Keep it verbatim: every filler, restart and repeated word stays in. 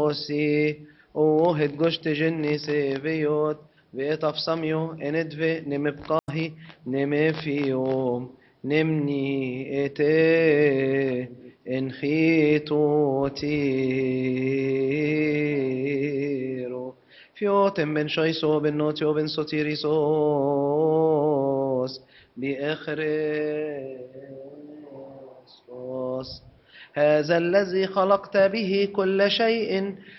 اوسي اوهد گشت جني سيفيوت بيتف سميو اندفي نمبقاهي نمفيوم نمني اتي انخيتو تيرو فيوتم بن شيسو بن نوتيو بن سوتيريسوس بإخريستوس هذا الذي خلقت به كل شيء